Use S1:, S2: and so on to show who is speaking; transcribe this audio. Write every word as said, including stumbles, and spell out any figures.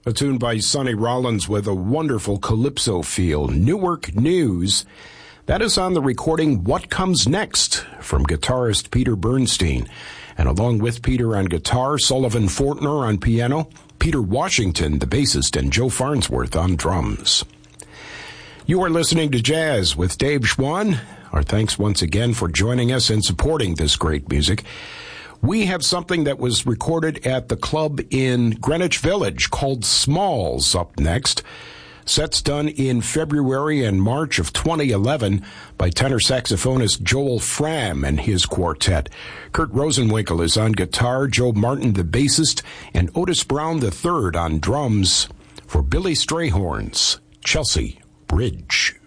S1: A tune by Sonny Rollins with a wonderful calypso feel. Newark News. That is on the recording What Comes Next from guitarist Peter Bernstein. And along with Peter on guitar, Sullivan Fortner on piano, Peter Washington, the bassist, and Joe Farnsworth on drums. You are listening to Jazz with Dave Schwann. Our thanks once again for joining us and supporting this great music. We have something that was recorded at the club in Greenwich Village called Smalls up next. Sets done in February and March of twenty eleven by tenor saxophonist Joel Fram and his quartet. Kurt Rosenwinkel is on guitar, Joe Martin the bassist, and Otis Brown the third on drums for Billy Strayhorn's Chelsea Bridge.